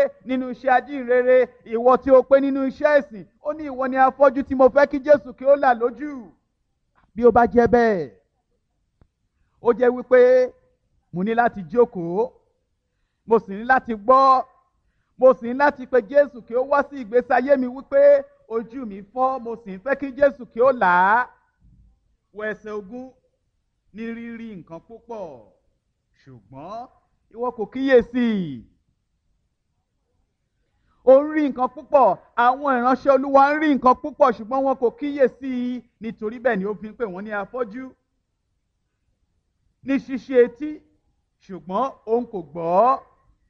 nínú iṣẹ́ ajínrere, ìwọ tí o pé nínú iṣẹ́ ìsìn, ó ní ìwọ ni afọ́jú tí mo fẹ́ kí Jésù kí ó là lójú. Bí ó bá jẹ́ bẹ́ẹ̀, ó jẹ́ wípé mo ní láti jókòó, mo sì ní láti gbọ́, mo sì ní láti pe Jésù kí ó wá sí ìgbésí ayé mi wípé ojú mi fọ́, mo sì ń fẹ́ kí Jésù kí ó là á. Wo ẹsẹ̀ 20, ní rírí nǹkan púpọ̀, ṣùgbọ́n ìwọ kò kíyèsí. Ó ń rí nǹkan púpọ̀, àwọn ìránṣẹ́ Olúwa ń rí nǹkan púpọ̀, ṣùgbọ́n wọn kò kíyèsí. Nítorí bẹ́ẹ̀ ni ó fi ń pè wọ́n ní afọ́jú. Ní ṣíṣí etí, ṣùgbọ́n òun kò gbọ́.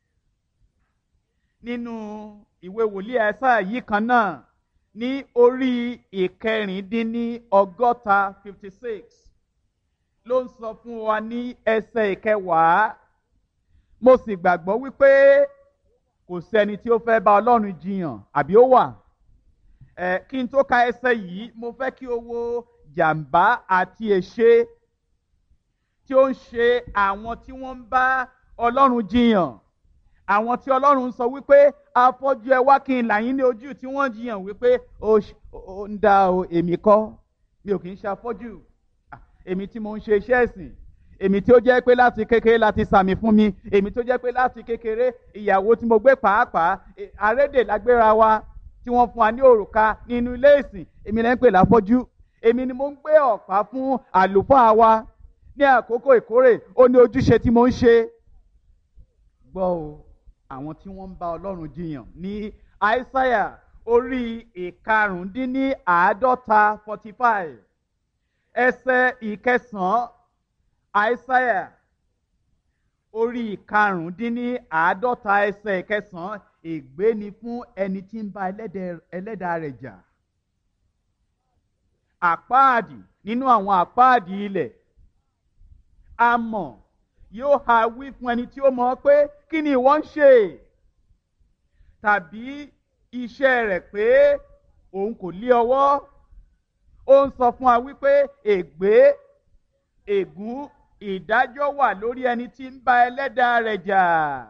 Nínú ìwé wòlíì Àìsáyà yìí kan náà, ní orí ìkẹrìndínlọ́gọ́ta 56 ló ń sọ fún wa ní ẹsẹ̀ 10. Mo sì gbàgbọ́ wípé kò sẹ́ni tí ó fẹ́ bá Ọlọ́run jiyàn, àbí ó wà? Kí n tó ka ẹsẹ̀ yìí, mo fẹ́ kí o wo jàǹbá àti èṣe tí ó ń ṣe àwọn tí wọ́n ń bá Ọlọ́run jiyàn. Àwọn tí Ọlọ́run sọ wípé afọ́jú ẹ wá kí n là yín ní ojú, tí wọ́n jiyàn wípé ó ń dá o, èmi kọ́, mi ò kì í ṣe afọ́jú. Èmi tí mo ń ṣe iṣẹ́ ìsìn, èmi tí ó jẹ́ pé láti kékeré láti sàmì fún mi, èmi tó jẹ́ pé láti kékeré ìyàwó tí mo gbé pàápàá arédè lágbéra wa tí wọ́n fún wa ní òrùka nínú ilé ìsìn, èmi lẹ́ ń pè láfọ́jú. Èmi ni mo ń gbé ọ̀pá fún àlùfáà wa ní àkókò ìkórè, ó ní ojúṣe tí mo ń ṣe. Gbọ́ o, àwọn tí wọ́n ń bá Ọlọ́run jiyàn ní Àìsáyà orí ìkarùndínláàádọ́ta 45 ẹsẹ̀ 9. Àìsáyà orí ìkarùndínláàádọ́ta ẹsẹ̀ 9. Ègbé ni fún ẹni tí ń bá ẹlẹ́dàá rẹ̀ jà. Àpáàdì nínú àwọn àpáàdì ilẹ̀, amọ̀ yóò ha wí fún ẹni tí ó mọ̀ pé kí ni ìwọ ń ṣe? Tàbí iṣẹ́ rẹ̀ pé òun kò lé ọwọ́. Ó ń sọ fún wa wípé ègbé, ègún, ìdájọ́ wà lórí ẹni tí ń bá ẹlẹ́dàá rẹ̀ jà.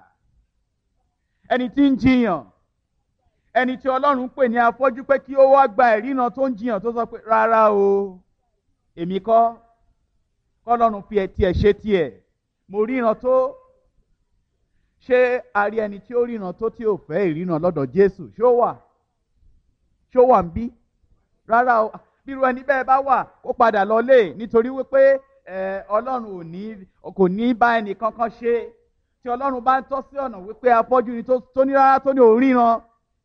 Ẹni tí ń jiyàn, ẹni tí Ọlọ́run pè ní afọ́jú pé kí ó wá gba ìríran tó ń jiyàn, tó sọ pé rárá o, èmi kọ́, k'Ọlọ́run fi tiẹ̀ ṣe tiẹ̀, mo ríran tó. Ṣé a rí ẹni tí ó ríran tó tí ò fẹ́ ìríran lọ́dọ̀ Jésù? Ṣé ó wà? Ṣé ó wà ń bí? Rárá o. Bírú ẹni bẹ́ẹ̀ bá wà, kó padà lọlé, nítorí wípé Ọlọ́run kò ní bá ẹnì kankan ṣe. Tí Ọlọ́run bá ń tọ́ sí ọ̀nà wípé afọ́jú ni tó ní rárá, tó ní òríran.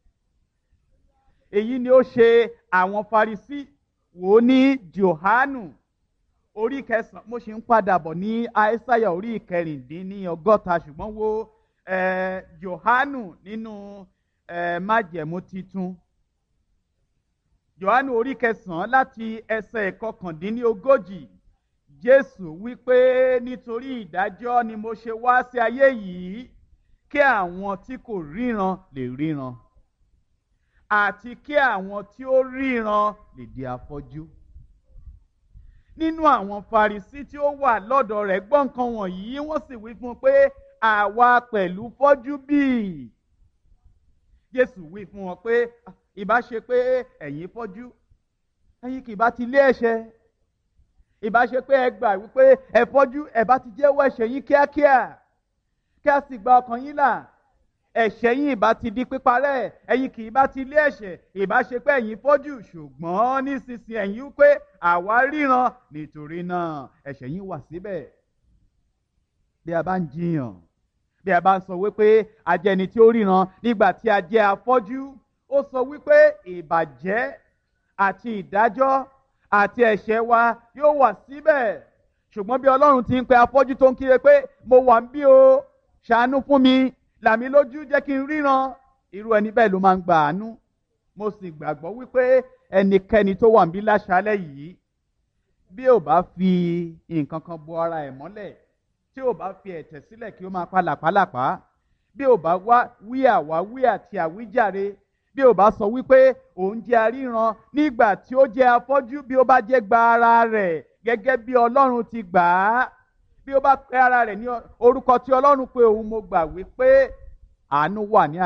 Èyí ni ó ṣe àwọn Farisí. Wò ó ní Jòhánù orí 9. Mo ṣì ń padà bọ̀ ní Àìsáyà orí ìkẹrìndínlọ́gọ́ta, ṣùgbọ́n wo Jòhánù nínú májẹ̀mú titun. Jòhánù orí 9 láti ẹsẹ̀ 39. Jésù wípé nítorí ìdájọ́ ni mo ṣe wá sí ayé yìí, kí àwọn tí kò ríran lè ríran, àti kí àwọn tí ó ríran lè di afọ́jú. Nínú àwọn Farisí tí ó wà lọ́dọ̀ rẹ̀ gbọ́ nǹkan wọ̀nyí, wọ́n sì wí fún un pé àwa pẹ̀lú fọ́jú bí? Jésù wí fún wọn pé ìbá ṣe pé ẹ̀yin fọ́jú, ẹ̀yin kì bá ti lé ẹ̀ṣẹ̀. Ìbá ṣe pé ẹ gbà wípé ẹ fọ́jú, ẹ bá ti jẹ́wọ́ ẹ̀ṣẹ̀ yín kíákíá, kí a sì gba ọkàn yín là. Ẹ̀ṣẹ̀ yín ìbá ti di píparẹ́, ẹ̀yin kì í bá ti lé ẹ̀ṣẹ̀. Ìbá ṣe pé ẹ̀yin fọ́jú, ṣùgbọ́n nísinsìnyí ẹ̀yin wípé àwa ríran, nítorí náà ẹ̀ṣẹ̀ yín wà síbẹ̀. Bí a bá ń jiyàn, bí a bá ń sọ wípé a jẹ́ ẹni tí ó ríran nígbà tí a jẹ́ afọ́jú, ó sọ wípé ìbàjẹ́ àti ìdájọ́ àti ẹ̀ṣẹ̀ wa yóò wà síbẹ̀. Ṣùgbọ́n bí Ọlọ́run ti ń pe afọ́jú tó ń kíre pé mo wà ń bí o, ṣàánú fún mi, là mí lójú, jẹ́ kí n ríran, irú ẹni bẹ́ẹ̀ ló máa ń gba àánú. Mo sì gbàgbọ́ wípé ẹnikẹ́ni tó wà ń bí láṣálẹ́ yìí, bí ò bá fi nǹkan kan bo ara ẹ̀ mọ́lẹ̀, tí ò bá fi ẹ̀tẹ̀ sílẹ̀ kí ó máa pa làpálàpá, bí ò bá wí àwáwí àti àwíjàre, bí ò bá sọ wípé òun jẹ́ aríran nígbà tí ó jẹ́ afọ́jú, bí ó bá jẹ́ gba ara rẹ̀ gẹ́gẹ́ bí Ọlọ́run ti gbà á, bí ó bá pe ara rẹ̀ ní orúkọ tí Ọlọ́run pé òun, mo gbà wípé àánú wà ní